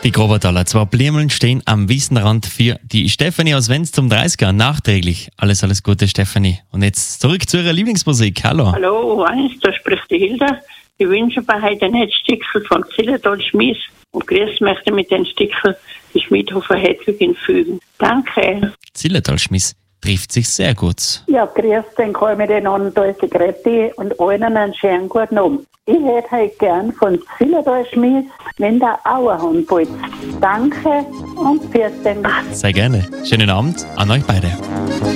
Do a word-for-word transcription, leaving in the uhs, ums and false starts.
Die Grobertaler, zwei Blümeln stehen am Wiesenrand für die Stefanie aus Wenz zum dreißiger nachträglich. Alles, alles Gute, Stefanie. Und jetzt zurück zu ihrer Lieblingsmusik. Hallo. Hallo, eins, da spricht die Hilda. Ich wünsche mir heute ein Hetzstickel von Zillertal Schmies und grüß möchte mit den Stickel die Schmiedhofer Hedwigin fügen. Danke. Zillertal Schmiss trifft sich sehr gut. Ja, grüß den kann ich den an, da ist die Gretti und allen einen schönen guten Abend. Ich hätte heute gern von Zillertal Schmies, wenn der Auerhahn putzt. Danke und für den. Sehr gerne. Schönen Abend an euch beide.